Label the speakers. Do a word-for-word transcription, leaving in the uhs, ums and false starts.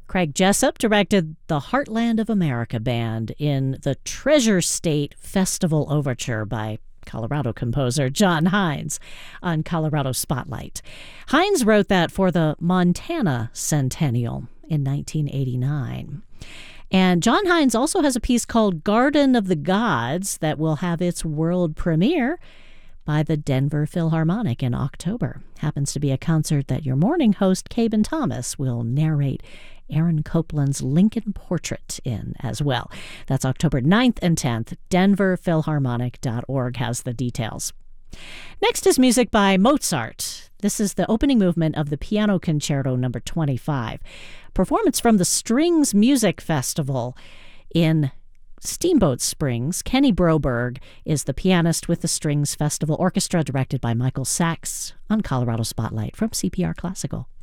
Speaker 1: Craig Jessup directed the Heartland of America Band in the Treasure State Festival Overture by Colorado composer John Hines on Colorado Spotlight. Hines wrote that for the Montana Centennial in nineteen eighty-nine. And John Hines also has a piece called Garden of the Gods that will have its world premiere by the Denver Philharmonic in October. Happens to be a concert that your morning host, Caben Thomas, will narrate Aaron Copland's Lincoln Portrait in as well. That's October ninth and tenth. denver philharmonic dot org has the details. Next is music by Mozart. This is the opening movement of the Piano Concerto number twenty-five. Performance from the Strings Music Festival in Steamboat Springs. Kenny Broberg is the pianist with the Strings Festival Orchestra, directed by Michael Sachs on Colorado Spotlight from C P R Classical.